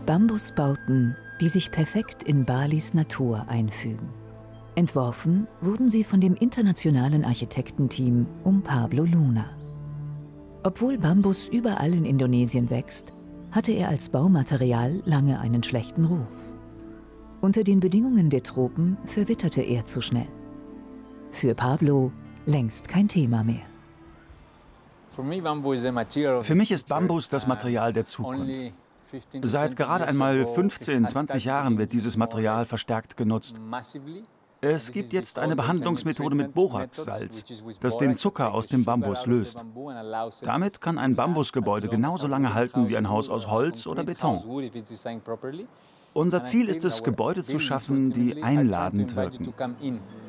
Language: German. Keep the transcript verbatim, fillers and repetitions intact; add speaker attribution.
Speaker 1: Bambusbauten, die sich perfekt in Balis Natur einfügen. Entworfen wurden sie von dem internationalen Architektenteam um Pablo Luna. Obwohl Bambus überall in Indonesien wächst, hatte er als Baumaterial lange einen schlechten Ruf. Unter den Bedingungen der Tropen verwitterte er zu schnell. Für Pablo längst kein Thema mehr.
Speaker 2: Für mich ist Bambus das Material der Zukunft. Seit gerade einmal fünfzehn, zwanzig Jahren wird dieses Material verstärkt genutzt. Es gibt jetzt eine Behandlungsmethode mit Boraxsalz, das den Zucker aus dem Bambus löst. Damit kann ein Bambusgebäude genauso lange halten wie ein Haus aus Holz oder Beton. Unser Ziel ist es, Gebäude zu schaffen, die einladend wirken.